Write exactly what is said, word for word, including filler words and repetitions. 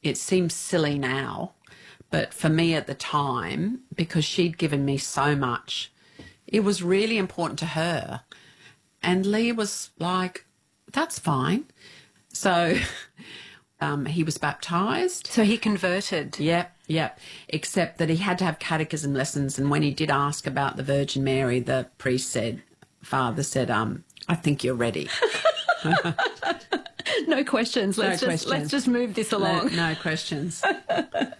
it seems silly now, but for me at the time, because she'd given me so much, it was really important to her. And Lee was like, that's fine. So um, he was baptised. So he converted. Yep, yep. Except that he had to have catechism lessons. And when he did ask about the Virgin Mary, the priest said, Father said, um, I think you're ready. No questions. Let's, no just, questions. let's just move this along. No, no questions.